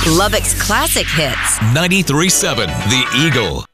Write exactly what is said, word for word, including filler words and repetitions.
Lubbock's classic hits. ninety-three point seven The Eagle.